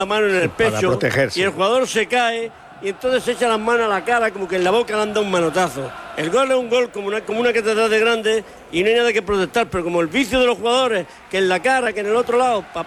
la mano en el para pecho protegerse. y el jugador se cae y entonces se echa las manos a la cara como que en la boca le han dado un manotazo. El gol es un gol como una catedral de grande y no hay nada que protestar, pero como el vicio de los jugadores, que en la cara, que en el otro lado,